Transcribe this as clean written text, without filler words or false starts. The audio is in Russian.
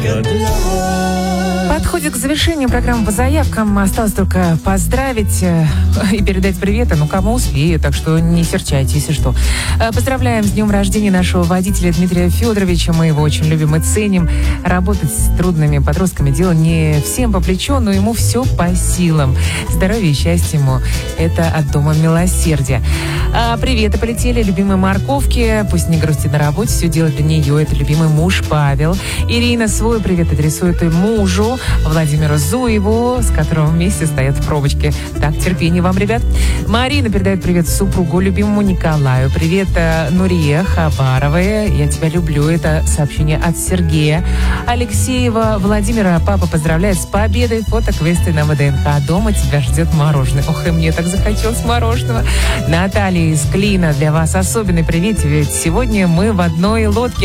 Подходит к завершению программы по заявкам. Осталось только поздравить и передать приветы. Ну, кому успею, так что не серчайте, если что. Поздравляем с днем рождения нашего водителя Дмитрия Федоровича. Мы его очень любим и ценим. Работать с трудными подростками дело не всем по плечу, но ему все по силам. Здоровья и счастья ему. Это от Дома Милосердия. Приветы полетели любимой морковке. Пусть не грустит на работе, все делает для нее. Это любимый муж Павел. Ирина свой привет адресует и мужу Владимиру Зуеву, с которым вместе стоят в пробочке. Так, терпение вам, ребят. Марина передает привет супругу любимому Николаю. Привет, Нурия Хабаровой. Я тебя люблю. Это сообщение от Сергея. Алексеева Владимира папа поздравляет с победой. Фото-квесты на ВДНХ. Дома тебя ждет мороженое. Ох, и мне так захотелось мороженого. Наталья из Клина, для вас особенный привет. Ведь сегодня мы в одной лодке.